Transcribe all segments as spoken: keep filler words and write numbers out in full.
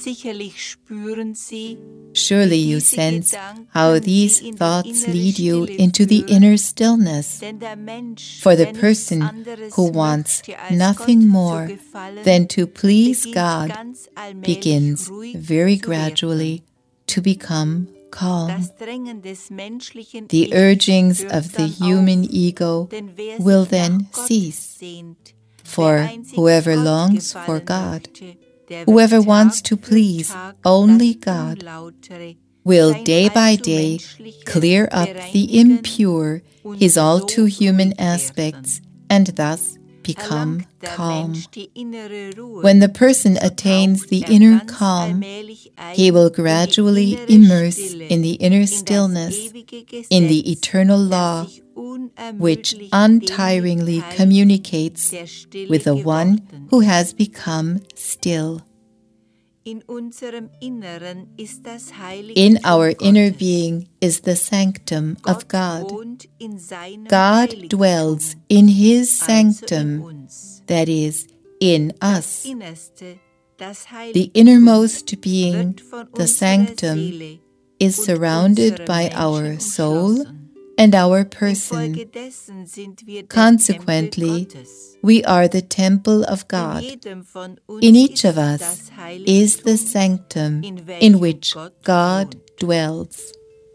Surely you sense how these thoughts lead you into the inner stillness. For the person who wants nothing more than to please God begins very gradually to become calm. The urgings of the human ego will then cease. For whoever longs for God, whoever wants to please only God, will day by day clear up the impure, his all too human aspects, and thus become calm. When the person attains the inner calm, he will gradually immerse in the inner stillness, in the eternal law, which untiringly communicates with the one who has become still. In our inner being is the sanctum of God. God dwells in His sanctum, that is, in us. The innermost being, the sanctum, is surrounded by our soul and our person. Consequently, we are the temple of God. In each of us is the sanctum in which God dwells.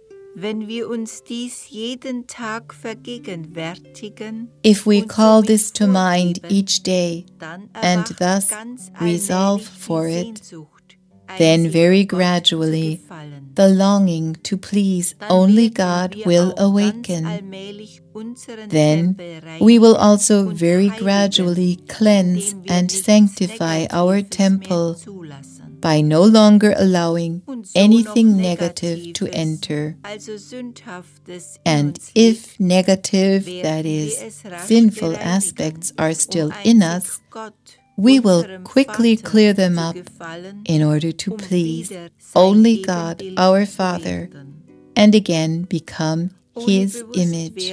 If we call this to mind each day and thus resolve for it, then very gradually the longing to please only God will awaken. Then we will also very gradually cleanse and sanctify our temple by no longer allowing anything negative to enter. And if negative, that is, sinful aspects are still in us, we will quickly clear them up in order to please only God, our Father, and again become His image.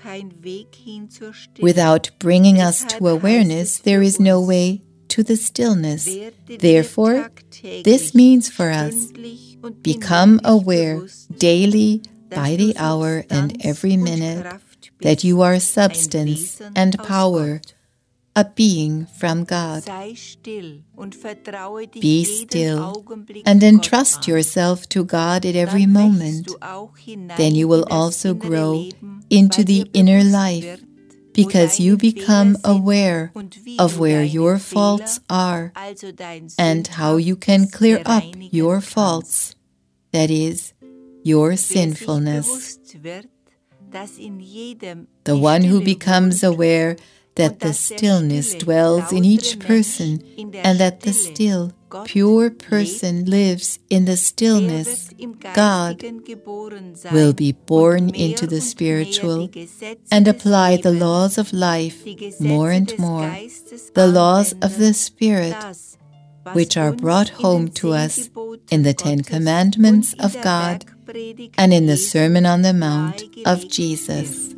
Without bringing us to awareness, there is no way to the stillness. Therefore, this means for us, become aware daily, by the hour and every minute, that you are substance and power, a being from God. Be still and entrust yourself to God at every moment. Then you will also grow into the inner life, because you become aware of where your faults are and how you can clear up your faults, that is, your sinfulness. The one who becomes aware that the stillness dwells in each person and that the still, pure person lives in the stillness, God, will be born into the spiritual and apply the laws of life more and more, the laws of the Spirit, which are brought home to us in the Ten Commandments of God and in the Sermon on the Mount of Jesus.